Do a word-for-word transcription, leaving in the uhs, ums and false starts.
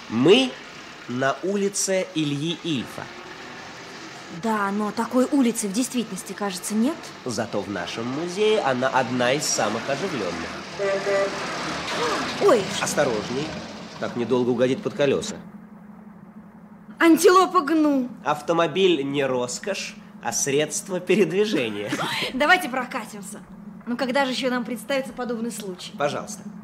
Мы на улице Ильи Ильфа. Да, но такой улицы в действительности, кажется, нет. Зато в нашем музее она одна из самых оживленных. Ой! Осторожней, так недолго угодить под колеса. Антилопа Гну. Автомобиль не роскошь, а средство передвижения. Давайте прокатимся. Ну, когда же еще нам представится подобный случай? Пожалуйста.